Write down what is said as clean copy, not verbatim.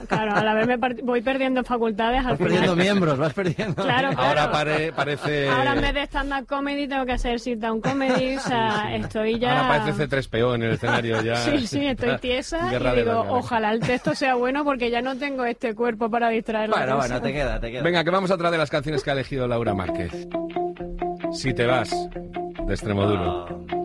Claro, a la vez voy perdiendo facultades al Vas final. perdiendo miembros, vas perdiendo. Claro, Ahora parece... Ahora en vez de stand-up comedy tengo que hacer sit-down comedy, o sea, estoy ya... Ahora parece C3PO en el escenario ya. Sí, estoy tiesa Guerra y de digo, las Galaxias. ojalá el texto sea bueno porque ya no tengo este cuerpo para distraer la Bueno, cosa. te queda. Venga, que vamos a otra de las canciones que ha elegido Laura Márquez. Si te vas, de Extremoduro.